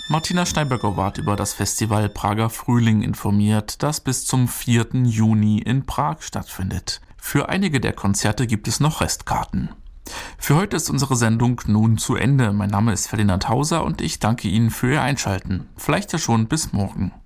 Martina Schneiberger-Wart über das Festival Prager Frühling informiert, das bis zum 4. Juni in Prag stattfindet. Für einige der Konzerte gibt es noch Restkarten. Für heute ist unsere Sendung nun zu Ende. Mein Name ist Ferdinand Hauser und ich danke Ihnen für Ihr Einschalten. Vielleicht ja schon bis morgen.